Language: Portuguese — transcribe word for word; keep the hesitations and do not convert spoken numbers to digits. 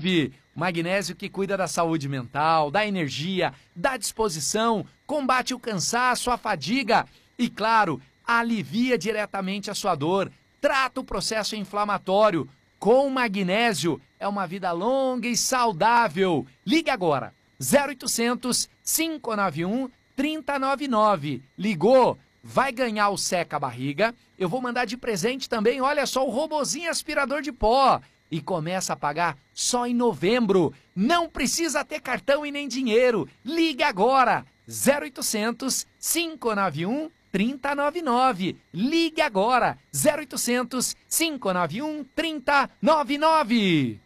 nove. Magnésio que cuida da saúde mental, da energia, da disposição, combate o cansaço, a fadiga e, claro, alivia diretamente a sua dor, trata o processo inflamatório. Com magnésio é uma vida longa e saudável. Ligue agora, zero oitocentos, cinco nove um, três zero nove nove. Ligou? Vai ganhar o seca-barriga. Eu vou mandar de presente também, olha só, o robozinho aspirador de pó. E começa a pagar só em novembro. Não precisa ter cartão e nem dinheiro. Ligue agora, zero oitocentos, cinco nove um, três zero nove nove. Ligue agora, zero oitocentos, cinco nove um, três zero nove nove.